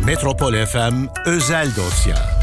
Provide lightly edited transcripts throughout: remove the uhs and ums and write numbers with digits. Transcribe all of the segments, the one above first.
Metropol FM Özel Dosya.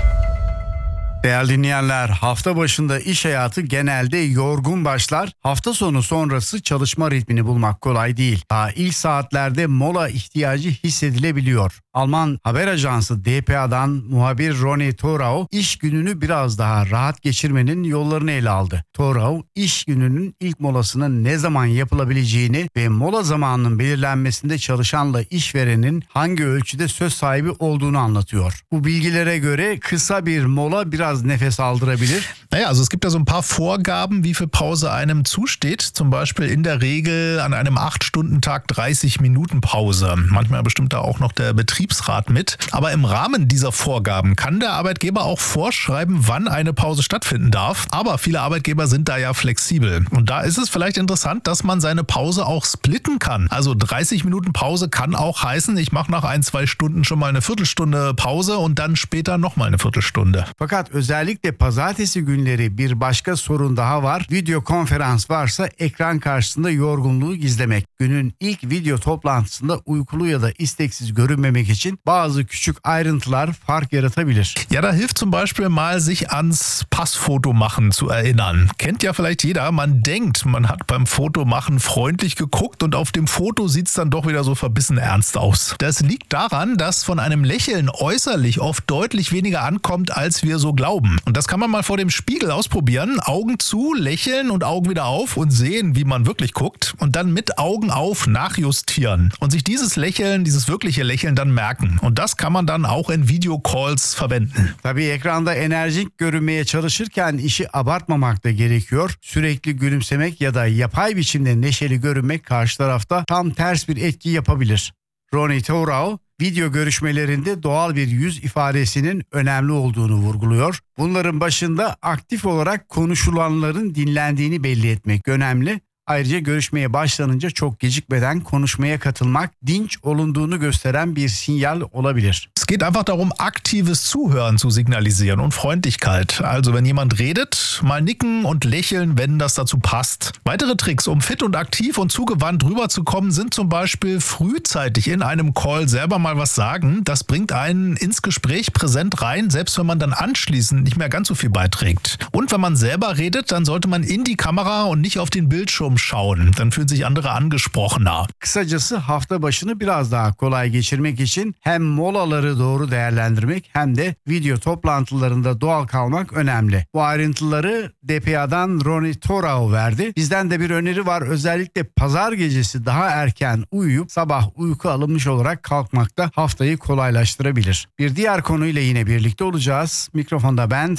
Değerli dinleyenler, hafta başında iş hayatı genelde yorgun başlar. Hafta sonu sonrası çalışma ritmini bulmak kolay değil. Daha ilk saatlerde mola ihtiyacı hissedilebiliyor. Alman haber ajansı dpa'dan muhabir Ronny Thorau iş gününü biraz daha rahat geçirmenin yollarını ele aldı. Thorau iş gününün ilk molasının ne zaman yapılabileceğini ve mola zamanının belirlenmesinde çalışanla işverenin hangi ölçüde söz sahibi olduğunu anlatıyor. Bu bilgilere göre kısa bir mola biraz nefes aldırabilir. Naja, also es gibt da so ein paar Vorgaben, wie viel Pause einem zusteht. Zum Beispiel in der Regel an einem 8-Stunden-Tag 30 Minuten Pause. Manchmal bestimmt da auch noch der Betriebsrat mit. Aber im Rahmen dieser Vorgaben kann der Arbeitgeber auch vorschreiben, wann eine Pause stattfinden darf. Aber viele Arbeitgeber sind da ja flexibel. Und da ist es vielleicht interessant, dass man seine Pause auch splitten kann. Also 30 Minuten Pause kann auch heißen, ich mache nach 1-2 Stunden schon mal eine Viertelstunde Pause und dann später nochmal eine Viertelstunde. Fakat özellikle pazartesi günleri bir başka sorun daha var. Video konferans varsa ekran karşısında yorgunluğu gizlemek. Günün ilk video toplantısında uykulu ya da isteksiz görünmemek için bazı küçük ayrıntılar fark yaratabilir. Ja, da hilft zum Beispiel mal sich ans Passfoto machen zu erinnern. Kennt ja vielleicht jeder, man denkt, man hat beim Fotomachen freundlich geguckt und auf dem Foto sieht's dann doch wieder so verbissen ernst aus. Das liegt daran, dass von einem Lächeln äußerlich oft deutlich weniger ankommt, als wir so glauben. Und das kann man mal vor dem Spiegel ausprobieren. Augen zu, lächeln und Augen wieder auf und sehen, wie man wirklich guckt. Und dann mit Augen auf nachjustieren. Und sich dieses Lächeln, dieses wirkliche Lächeln dann merken. Und das kann man dann auch in Videocalls verwenden. Tabii ekranda enerjik görünmeye çalışırken işi abartmamak da gerekiyor. Sürekli gülümsemek ya da yapay biçimde neşeli görünmek karşı tarafta tam ters bir etki yapabilir. Ronny Thorau, video görüşmelerinde doğal bir yüz ifadesinin önemli olduğunu vurguluyor. Bunların başında aktif olarak konuşulanların dinlendiğini belli etmek önemli. Ayrıca görüşmeye başlanınca çok gecikmeden konuşmaya katılmak dinç olunduğunu gösteren bir sinyal olabilir. Es geht einfach darum, aktives Zuhören zu signalisieren und Freundlichkeit. Also wenn jemand redet, mal nicken und lächeln, wenn das dazu passt. Weitere Tricks, um fit und aktiv und zugewandt rüberzukommen, sind zum Beispiel frühzeitig in einem Call selber mal was sagen. Das bringt einen ins Gespräch präsent rein, selbst wenn man dann anschließend nicht mehr ganz so viel beiträgt. Und wenn man selber redet, dann sollte man in die Kamera und nicht auf den Bildschirm schauen. Dann fühlen sich andere angesprochener. Kısacası hafta başını biraz daha kolay geçirmek için hem molaları doğru değerlendirmek hem de video toplantılarında doğal kalmak önemli. Bu ayrıntıları dpa'dan Ronny Thorau verdi. Bizden de bir öneri var. Özellikle pazar gecesi daha erken uyuyup sabah uyku alınmış olarak kalkmakta haftayı kolaylaştırabilir. Bir diğer konuyla yine birlikte olacağız. Mikrofonda ben